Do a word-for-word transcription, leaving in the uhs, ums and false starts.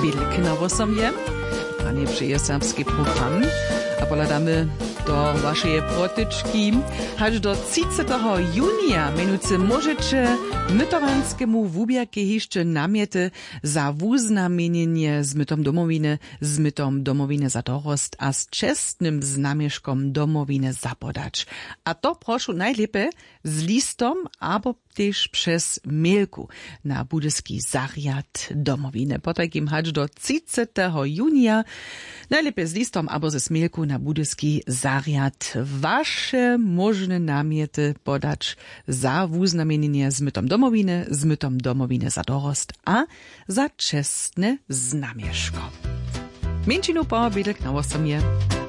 Wielki na osomie, a nie przyje serbski program, a poladamy do waszej protyczki. Aż do trzydziestego junia minuty możecie mytowanskiemu wubierke jeszcze namiety za wuznamienienie z mytom domowiny, z mytom domowiny za dorost a z czestnym znamieszkom domowiny zapodać. A to proszę najlepiej z listom, albo też przez mailku na budyski zariad domowiny. Potakim hać do trzydziestego junia najlepiej z listom, albo ze mailku na budyski zariad wasze możne namiety podać za wuznamienienie z mytom domowiny, z mytom domowiny za dorost a za czestne znamieszko. Mięcinu po biedek na osomie.